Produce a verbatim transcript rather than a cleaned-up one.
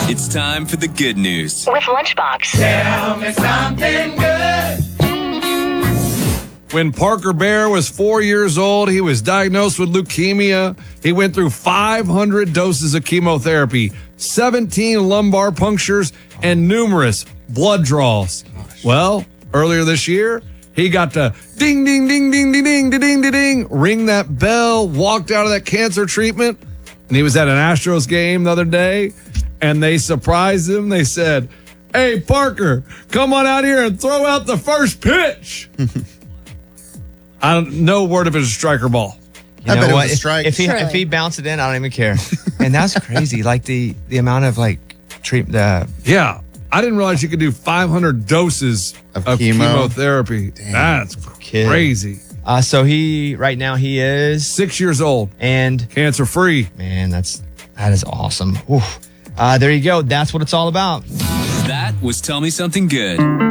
It's time for the good news. With Lunchbox. Tell me something good. When Parker Bear was four years old, he was diagnosed with leukemia. He went through five hundred doses of chemotherapy, seventeen lumbar punctures, and numerous blood draws. Well, earlier this year, he got to ding, ding, ding, ding, ding, ding, ding, ding, ding, ding, ring that bell, walked out of that cancer treatment, and he was at an Astros game the other day, and they surprised him. They said, "Hey, Parker, come on out here and throw out the first pitch." I don't no word if it's a strike or ball. You I know bet it what? was a If, strike. if he Really? if he bounced it in, I don't even care. And that's crazy. Like the the amount of like treat the Yeah. I didn't realize you could do five hundred doses Of of, chemo? chemotherapy. That's Kid. crazy. uh, so he right now he is Six years old, and cancer free. man, that's that is awesome. Oof. Uh, there you go. That's what it's all about. That was Tell Me Something Good.